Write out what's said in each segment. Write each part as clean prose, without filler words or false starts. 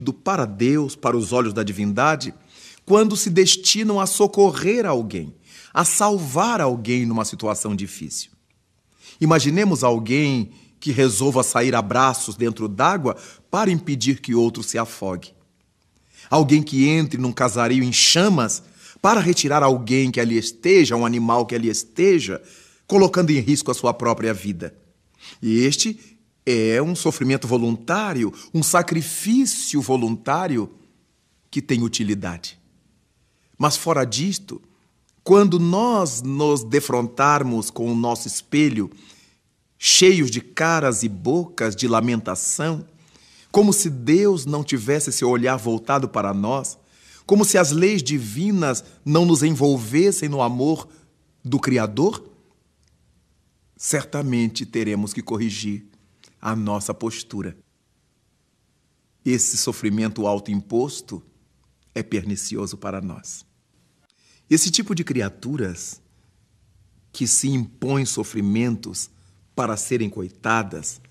para Deus, para os olhos da divindade, quando se destinam a socorrer alguém, a salvar alguém numa situação difícil. Imaginemos alguém que resolva sair a braços dentro d'água para impedir que outro se afogue. Alguém que entre num casario em chamas para retirar alguém que ali esteja, um animal que ali esteja, colocando em risco a sua própria vida. E este é um sofrimento voluntário, um sacrifício voluntário que tem utilidade. Mas fora disto, quando nós nos defrontarmos com o nosso espelho, cheios de caras e bocas de lamentação, como se Deus não tivesse seu olhar voltado para nós, como se as leis divinas não nos envolvessem no amor do Criador, certamente teremos que corrigir a nossa postura. Esse sofrimento autoimposto é pernicioso para nós. Esse tipo de criaturas que se impõem sofrimentos para serem coitadas,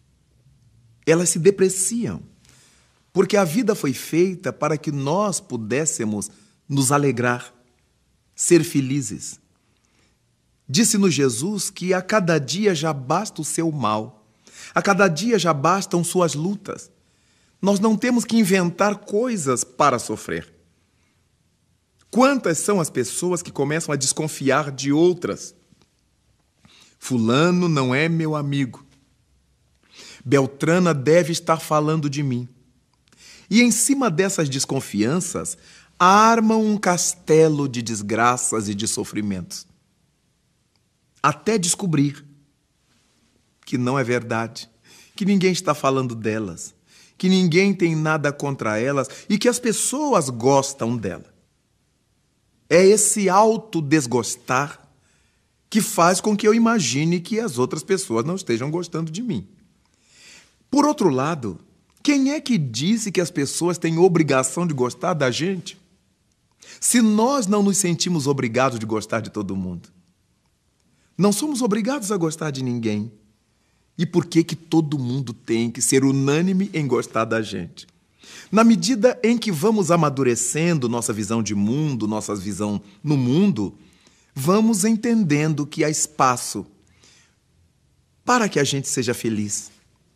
elas se depreciam, porque a vida foi feita para que nós pudéssemos nos alegrar, ser felizes. Disse-nos Jesus que a cada dia já basta o seu mal, a cada dia já bastam suas lutas. Nós não temos que inventar coisas para sofrer. Quantas são as pessoas que começam a desconfiar de outras? Fulano não é meu amigo. Beltrana deve estar falando de mim. E em cima dessas desconfianças, armam um castelo de desgraças e de sofrimentos. Até descobrir que não é verdade, que ninguém está falando delas, que ninguém tem nada contra elas e que as pessoas gostam dela. É esse autodesgostar que faz com que eu imagine que as outras pessoas não estejam gostando de mim. Por outro lado, quem é que disse que as pessoas têm obrigação de gostar da gente? Se nós não nos sentimos obrigados de gostar de todo mundo. Não somos obrigados a gostar de ninguém. E por que todo mundo tem que ser unânime em gostar da gente? Na medida em que vamos amadurecendo nossa visão de mundo, nossa visão no mundo, vamos entendendo que há espaço para que a gente seja feliz,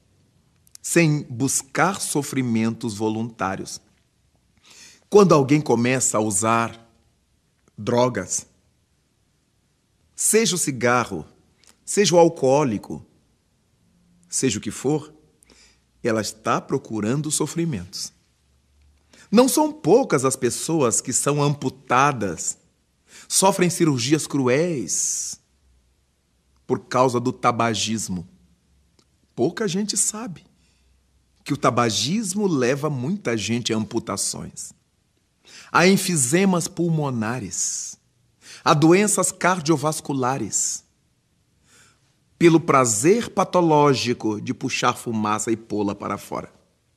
sem buscar sofrimentos voluntários. Quando alguém começa a usar drogas, seja o cigarro, seja o alcoólico, seja o que for, ela está procurando sofrimentos. Não são poucas as pessoas que são amputadas, sofrem cirurgias cruéis por causa do tabagismo. Pouca gente sabe que o tabagismo leva muita gente a amputações, a enfisemas pulmonares, a doenças cardiovasculares, pelo prazer patológico de puxar fumaça e pô-la para fora.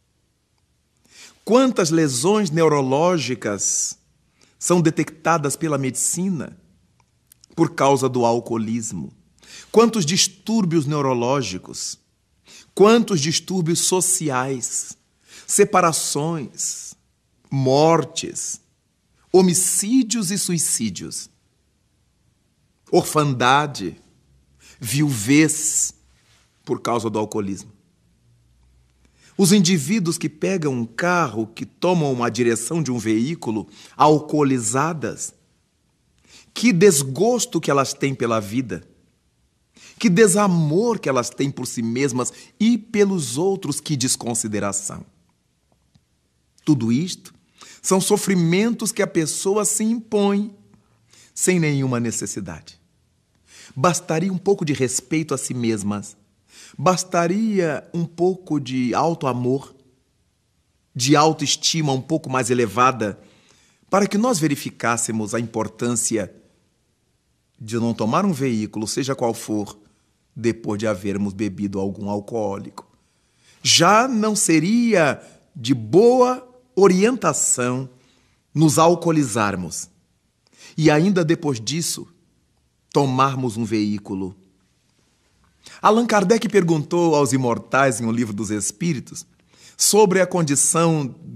Quantas lesões neurológicas são detectadas pela medicina por causa do alcoolismo? Quantos distúrbios neurológicos? Quantos distúrbios sociais? Separações, mortes, homicídios e suicídios, orfandade, viuvez por causa do alcoolismo. Os indivíduos que pegam um carro, que tomam uma direção de um veículo alcoolizadas, que desgosto que elas têm pela vida, que desamor que elas têm por si mesmas e pelos outros, que desconsideração. Tudo isto são sofrimentos que a pessoa se impõe sem nenhuma necessidade. Bastaria um pouco de respeito a si mesmas, bastaria um pouco de auto-amor, de autoestima um pouco mais elevada, para que nós verificássemos a importância de não tomar um veículo, seja qual for, depois de havermos bebido algum alcoólico. Já não seria de boa orientação nos alcoolizarmos e ainda depois disso tomarmos um veículo. Allan Kardec perguntou aos imortais em O Livro dos Espíritos sobre a condição